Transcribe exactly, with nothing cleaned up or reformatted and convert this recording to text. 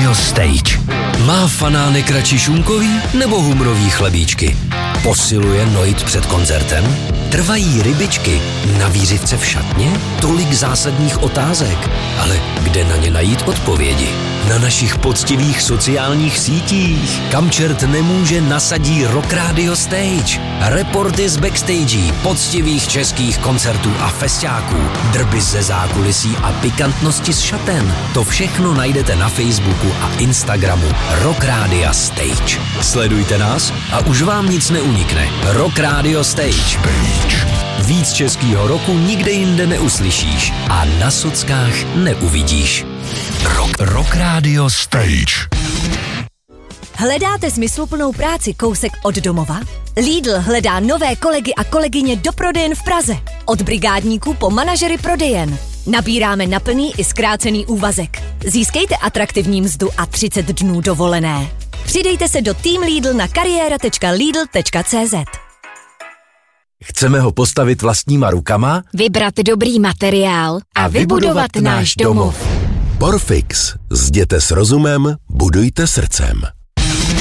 Radio Stage. Má fanánek radši šunkový nebo humrový chlebíčky? Posiluje nojit před koncertem? Trvají rybičky na výřivce v šatně? Tolik zásadních otázek, ale kde na ně najít odpovědi? Na našich poctivých sociálních sítích. Kam čert nemůže, nasadí Rock Radio Stage. Reporty z backstage, poctivých českých koncertů a festiáků, drby ze zákulisí a pikantnosti z šaten. To všechno najdete na Facebooku a Instagramu Rock Radio Stage. Sledujte nás a už vám nic neunikne. Rock Radio Stage. Víc českýho roku nikde jinde neuslyšíš a na sockách neuvidíš. Rock, Rock Radio Stage. Hledáte smysluplnou práci kousek od domova? Lidl hledá nové kolegy a kolegyně do prodejen v Praze. Od brigádníků po manažery prodejen. Nabíráme na plný i zkrácený úvazek. Získejte atraktivní mzdu a třicet dnů dovolené. Přidejte se do Team Lidl na kariéra tečka lidl tečka cé zet. Chceme ho postavit vlastníma rukama, vybrat dobrý materiál a, a vybudovat náš domov. Porfix. Zděte s rozumem, budujte srdcem.